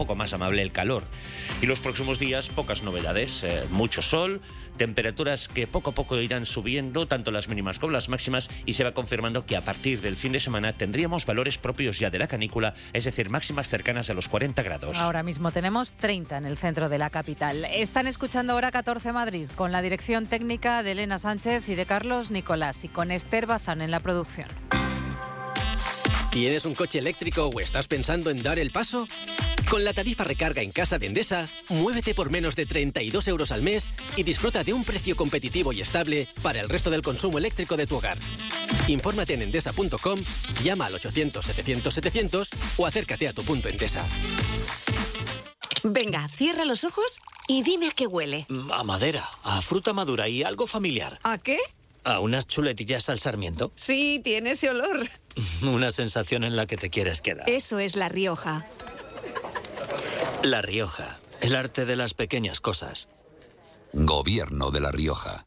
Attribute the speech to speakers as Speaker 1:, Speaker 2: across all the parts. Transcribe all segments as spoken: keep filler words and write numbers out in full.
Speaker 1: poco más amable el calor. Y los próximos días, pocas novedades, eh, mucho sol, temperaturas que poco a poco irán subiendo, tanto las mínimas como las máximas, y se va confirmando que a partir del fin de semana tendríamos valores propios ya de la canícula, es decir, máximas cercanas a los cuarenta grados.
Speaker 2: Ahora mismo tenemos treinta en el centro de la capital. Están escuchando Hora catorce Madrid, con la dirección técnica de Elena Sánchez y de Carlos Nicolás, y con Esther Bazán en la producción.
Speaker 3: ¿Tienes un coche eléctrico o estás pensando en dar el paso? Con la tarifa recarga en casa de Endesa, muévete por menos de treinta y dos euros al mes y disfruta de un precio competitivo y estable para el resto del consumo eléctrico de tu hogar. Infórmate en endesa punto com, llama al ochocientos setecientos setecientos o acércate a tu punto Endesa.
Speaker 4: Venga, cierra los ojos y dime a qué huele.
Speaker 5: A madera, a fruta madura y algo familiar.
Speaker 4: ¿A qué?
Speaker 5: ¿A unas chuletillas al sarmiento?
Speaker 4: Sí, tiene ese olor.
Speaker 5: Una sensación en la que te quieres quedar.
Speaker 4: Eso es La Rioja.
Speaker 5: La Rioja, el arte de las pequeñas cosas.
Speaker 6: Gobierno de La Rioja.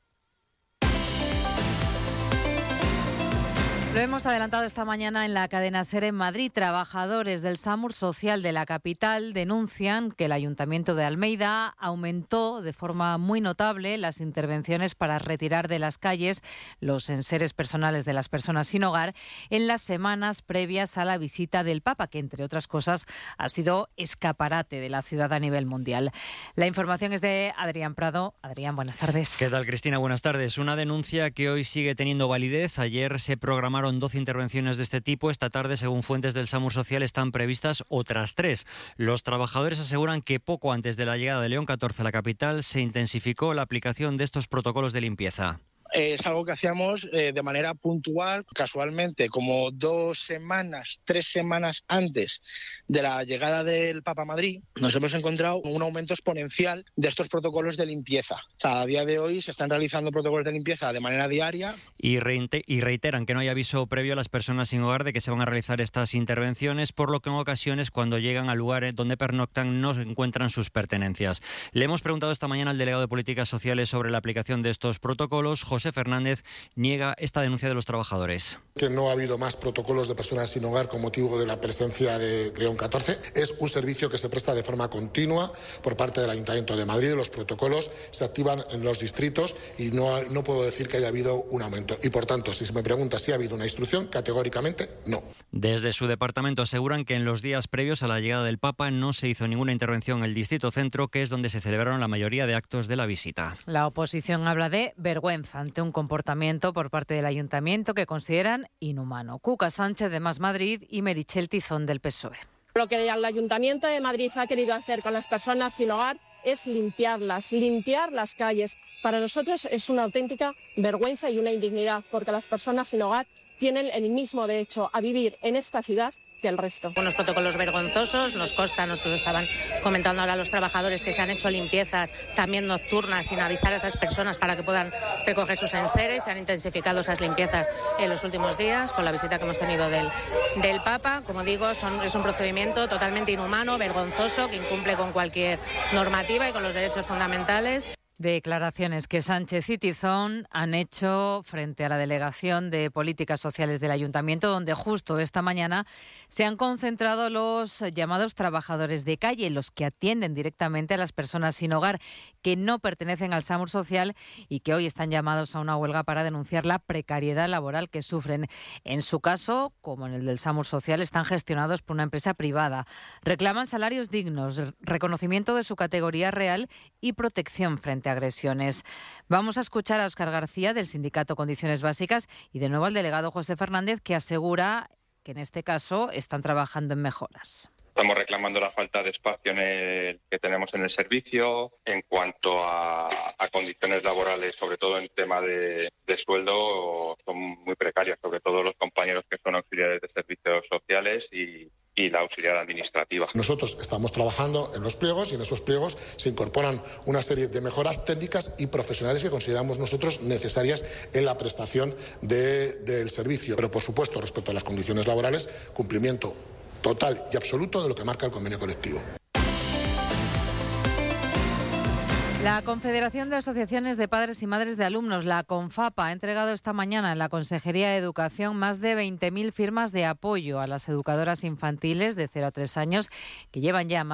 Speaker 2: Lo hemos adelantado esta mañana en la cadena SER en Madrid. Trabajadores del SAMUR Social de la capital denuncian que el Ayuntamiento de Almeida aumentó de forma muy notable las intervenciones para retirar de las calles los enseres personales de las personas sin hogar en las semanas previas a la visita del Papa, que entre otras cosas ha sido escaparate de la ciudad a nivel mundial. La información es de Adrián Prado. Adrián, buenas tardes.
Speaker 7: ¿Qué tal, Cristina? Buenas tardes. Una denuncia que hoy sigue teniendo validez. Ayer se programaron doce intervenciones de este tipo. Esta tarde, según fuentes del SAMUR Social, están previstas otras tres. Los trabajadores aseguran que poco antes de la llegada de León catorce a la capital se intensificó la aplicación de estos protocolos de limpieza.
Speaker 8: Es algo que hacíamos eh, de manera puntual, casualmente, como dos semanas, tres semanas antes de la llegada del Papa a Madrid, nos hemos encontrado un aumento exponencial de estos protocolos de limpieza. O sea, a día de hoy se están realizando protocolos de limpieza de manera diaria.
Speaker 7: Y, reite- y reiteran que no hay aviso previo a las personas sin hogar de que se van a realizar estas intervenciones, por lo que en ocasiones, cuando llegan al lugar donde pernoctan, no se encuentran sus pertenencias. Le hemos preguntado esta mañana al delegado de Políticas Sociales sobre la aplicación de estos protocolos. José Fernández niega esta denuncia de los trabajadores.
Speaker 9: Que no ha habido más protocolos de personas sin hogar con motivo de la presencia de León catorce. Es un servicio que se presta de forma continua por parte del Ayuntamiento de Madrid. Los protocolos se activan en los distritos y no, no puedo decir que haya habido un aumento. Y por tanto, si se me pregunta si ha habido una instrucción, categóricamente no.
Speaker 7: Desde su departamento aseguran que en los días previos a la llegada del Papa no se hizo ninguna intervención en el Distrito Centro, que es donde se celebraron la mayoría de actos de la visita.
Speaker 2: La oposición habla de vergüenza ante un comportamiento por parte del Ayuntamiento que consideran inhumano. Cuca Sánchez de Más Madrid y Meritxell Tizón del P S O E.
Speaker 10: Lo que el Ayuntamiento de Madrid ha querido hacer con las personas sin hogar es limpiarlas, limpiar las calles. Para nosotros es una auténtica vergüenza y una indignidad, porque las personas sin hogar tienen el mismo derecho a vivir en esta ciudad que el resto.
Speaker 11: Unos protocolos vergonzosos, nos consta, nos lo estaban comentando ahora los trabajadores, que se han hecho limpiezas también nocturnas sin avisar a esas personas para que puedan recoger sus enseres. Se han intensificado esas limpiezas en los últimos días con la visita que hemos tenido del, del Papa. Como digo, son, es un procedimiento totalmente inhumano, vergonzoso, que incumple con cualquier normativa y con los derechos fundamentales.
Speaker 2: Declaraciones que Sánchez y Tizón han hecho frente a la Delegación de Políticas Sociales del Ayuntamiento, donde justo esta mañana se han concentrado los llamados trabajadores de calle, los que atienden directamente a las personas sin hogar, que no pertenecen al SAMUR Social y que hoy están llamados a una huelga para denunciar la precariedad laboral que sufren. En su caso, como en el del SAMUR Social, están gestionados por una empresa privada. Reclaman salarios dignos, reconocimiento de su categoría real y protección frente a agresiones. Vamos a escuchar a Óscar García del sindicato Condiciones Básicas y de nuevo al delegado José Fernández, que asegura que en este caso están trabajando en mejoras.
Speaker 12: Estamos reclamando la falta de espacio en el, que tenemos en el servicio en cuanto a, a condiciones laborales, sobre todo en tema de, de sueldo, son muy precarias, sobre todo los compañeros que son auxiliares de servicios sociales y, y la auxiliar administrativa.
Speaker 9: Nosotros estamos trabajando en los pliegos y en esos pliegos se incorporan una serie de mejoras técnicas y profesionales que consideramos nosotros necesarias en la prestación de, del servicio. Pero, por supuesto, respecto a las condiciones laborales, cumplimiento total y absoluto de lo que marca el convenio colectivo.
Speaker 2: La Confederación de Asociaciones de Padres y Madres de Alumnos, la CONFAPA, ha entregado esta mañana en la Consejería de Educación más de veinte mil firmas de apoyo a las educadoras infantiles de cero a tres años que llevan ya más